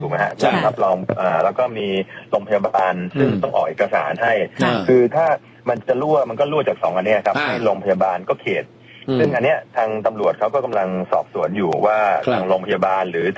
ถูกไหมฮะรับรองแล้วก็มีโรงพยาบาลซึ่งต้องออกเอกสารให้คือถ้ามันจะรั่วมันก็รั่วจาก2อันนี้ครับให้โรงพยาบาลก็เขตซึ่งอันเนี้ยทางตำรวจเขาก็กำลังสอบสวนอยู่ว่าทางโรงพยาบาลหรือ